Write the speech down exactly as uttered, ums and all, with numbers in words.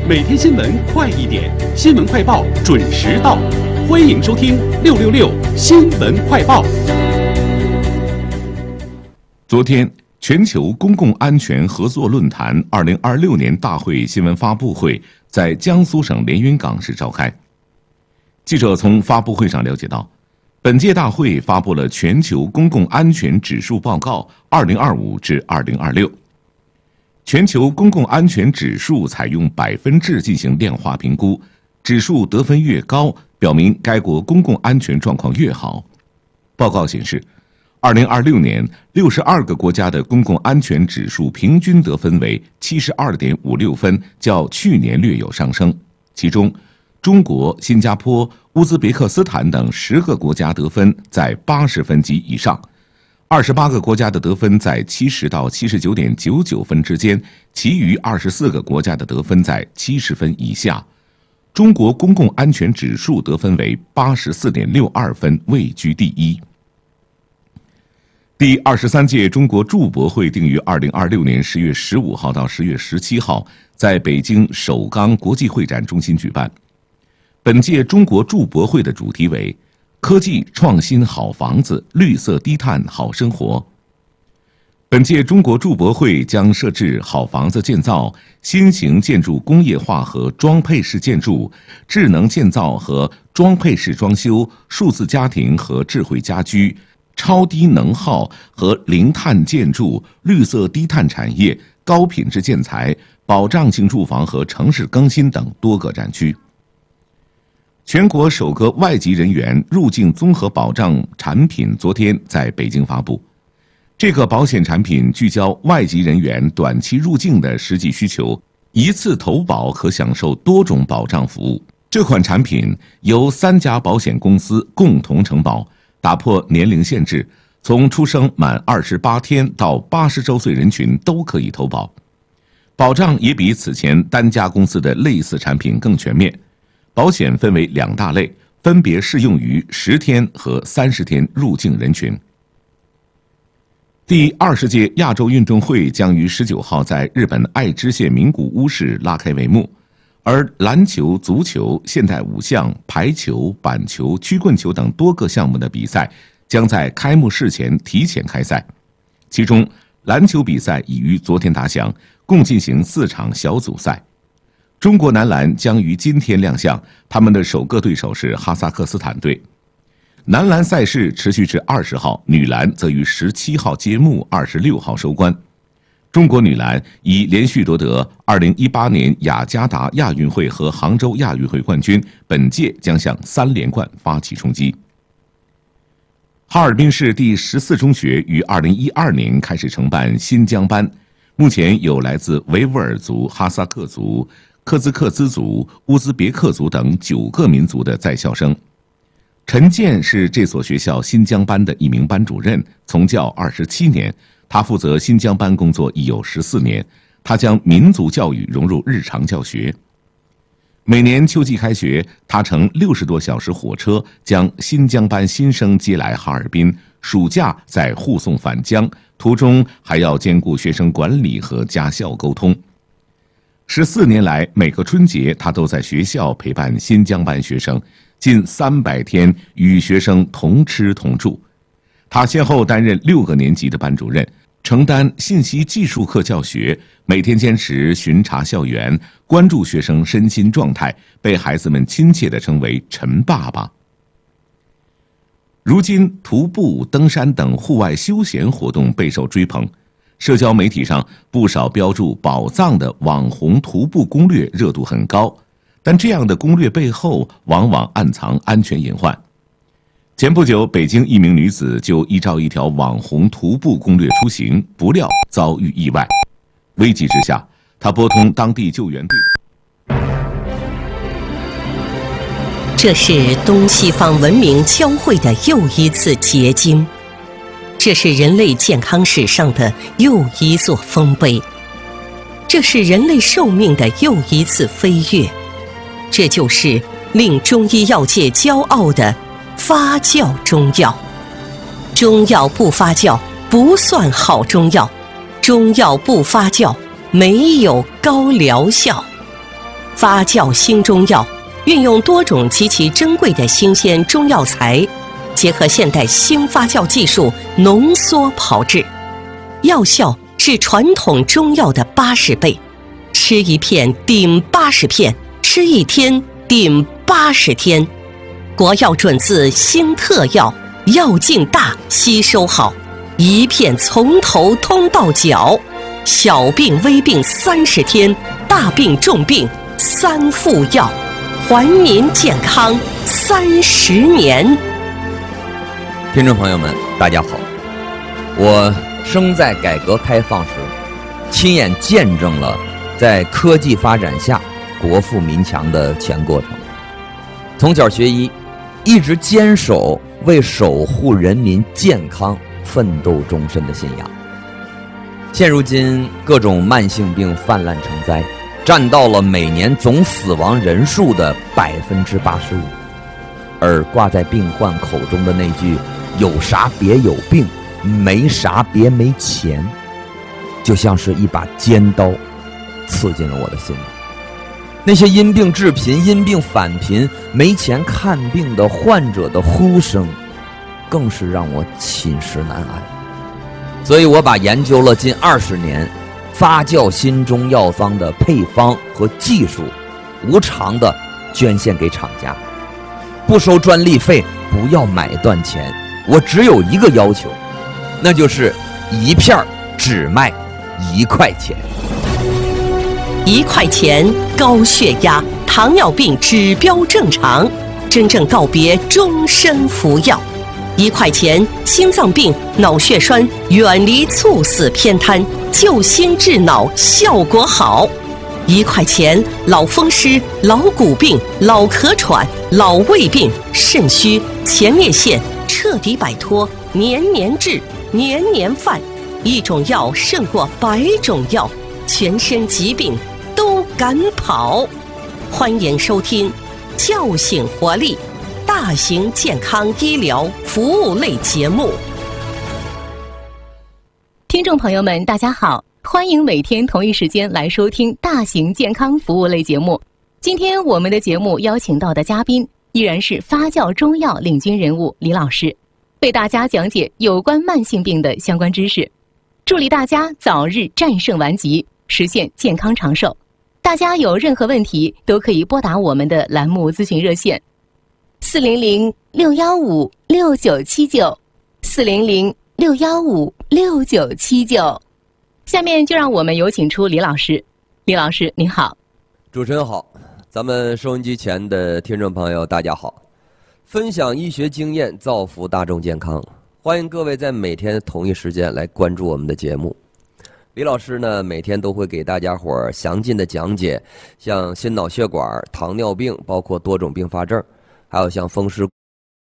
每天新闻快一点，新闻快报准时到，欢迎收听六六六新闻快报。 昨天，全球公共安全合作论坛二零二六年大会新闻发布会在江苏省连云港市召开。记者从发布会上了解到，本届大会发布了全球公共安全指数报告二零二五至二零二六。全球公共安全指数采用百分制进行量化评估，指数得分越高，表明该国公共安全状况越好。报告显示，二零二六年，六十二个国家的公共安全指数平均得分为 七十二点五六 分，较去年略有上升。其中，中国、新加坡、乌兹别克斯坦等十个国家得分在八十分及以上，二十八个国家的得分在七十到七十九点九九分之间，其余二十四个国家的得分在七十分以下。中国公共安全指数得分为 八十四点六二 分，位居第一。第二十三届中国驻博会定于二零二六年十月十五号到十月十七号在北京首钢国际会展中心举办。本届中国驻博会的主题为科技创新好房子，绿色低碳好生活。本届中国驻博会将设置好房子建造、新型建筑工业化和装配式建筑、智能建造和装配式装修、数字家庭和智慧家居、超低能耗和零碳建筑、绿色低碳产业、高品质建材、保障性住房和城市更新等多个展区。全国首个外籍人员入境综合保障产品昨天在北京发布。这个保险产品聚焦外籍人员短期入境的实际需求，一次投保可享受多种保障服务。这款产品由三家保险公司共同承保，打破年龄限制，从出生满二十八天到八十周岁人群都可以投保，保障也比此前单家公司的类似产品更全面。保险分为两大类，分别适用于十天和三十天入境人群。第二十届亚洲运动会将于十九号在日本爱知县名古屋市拉开帷幕，而篮球、足球、现代五项、排球、板球、曲棍球等多个项目的比赛将在开幕式前提前开赛。其中，篮球比赛已于昨天打响，共进行四场小组赛。中国男篮将于今天亮相，他们的首个对手是哈萨克斯坦队。男篮赛事持续至二十号，女篮则于十七号揭幕，二十六号收官。中国女篮已连续夺得二零一八年雅加达亚运会和杭州亚运会冠军，本届将向三连冠发起冲击。哈尔滨市第十四中学于二零一二年开始承办新疆班，目前有来自维吾尔族、哈萨克族、柯兹克孜族、乌兹别克族等九个民族的在校生。陈建是这所学校新疆班的一名班主任，从教二十七年，他负责新疆班工作已有十四年，他将民族教育融入日常教学。每年秋季开学，他乘六十多小时火车将新疆班新生接来哈尔滨，暑假再护送返疆，途中还要兼顾学生管理和家校沟通。十四年来，每个春节他都在学校陪伴新疆班学生，近三百天与学生同吃同住。他先后担任六个年级的班主任，承担信息技术课教学，每天坚持巡查校园，关注学生身心状态，被孩子们亲切地称为陈爸爸。如今，徒步、登山等户外休闲活动备受追捧。社交媒体上不少标注宝藏的网红徒步攻略热度很高，但这样的攻略背后往往暗藏安全隐患。前不久，北京一名女子就依照一条网红徒步攻略出行，不料遭遇意外。危急之下，她拨通当地救援队。 这是东西方文明交汇的又一次结晶。这是人类健康史上的又一座丰碑，这是人类寿命的又一次飞跃，这就是令中医药界骄傲的发酵中药。中药不发酵不算好中药，中药不发酵没有高疗效。 发酵新中药，运用多种极其珍贵的新鲜中药材，结合现代新发酵技术浓缩炮制，药效是传统中药的八十倍，吃一片顶八十片，吃一天顶八十天。国药准字新特药，药劲大，吸收好，一片从头通到脚，小病微病三十天，大病重病三副药，还您健康三十年。 听众朋友们，大家好，我生在改革开放时，亲眼见证了在科技发展下国富民强的全过程。从小学医，一直坚守为守护人民健康奋斗终身的信仰。现如今各种慢性病泛滥成灾，占到了每年总死亡人数的百分之八十五，而挂在病患口中的那句“有啥别有病，没啥别没钱”，就像是一把尖刀，刺进了我的心里。那些因病致贫、因病返贫、没钱看病的患者的呼声，更是让我寝食难安。所以我把研究了近二十年发酵新中药方的配方和技术，无偿的捐献给厂家，不收专利费，不要买断钱。我只有一个要求，那就是一片只卖一块钱。 一块钱，高血压、糖尿病指标正常，真正告别终身服药。一块钱，心脏病、脑血栓远离猝死偏瘫，救心治脑效果好。一块钱，老风湿、老骨病、老咳喘、老胃病、肾虚、前列腺彻底摆脱，年年治，年年犯。一种药胜过百种药，全身疾病都敢跑。欢迎收听叫醒活力大型健康医疗服务类节目。 听众朋友们大家好，欢迎每天同一时间来收听大型健康服务类节目。今天我们的节目邀请到的嘉宾依然是发酵中药领军人物李老师，为大家讲解有关慢性病的相关知识，助力大家早日战胜顽疾，实现健康长寿。大家有任何问题都可以拨打我们的栏目咨询热线四零零六幺五六九七九，四零零六幺五六九七九。下面就让我们有请出李老师。李老师您好。 主持人好，咱们收音机前的听众朋友大家好，分享医学经验，造福大众健康，欢迎各位在每天同一时间来关注我们的节目。李老师呢，每天都会给大家伙儿详尽的讲解，像心脑血管、糖尿病，包括多种并发症，还有像风湿